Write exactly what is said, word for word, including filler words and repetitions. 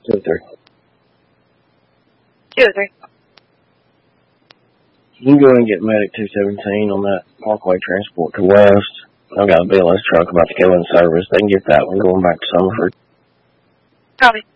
Two or three. Two or three. You can go and get Medic two seventeen on that Parkway Transport to West. I've got a B L S truck about to go in service. They can get that one going back to Summerford. Copy.